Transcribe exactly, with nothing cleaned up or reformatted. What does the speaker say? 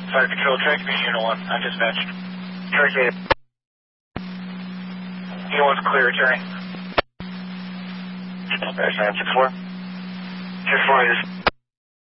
Fire Control, track me, Unit one, on dispatch. Track eight. Unit one's clear, returning. Dispatch nine six four. six four is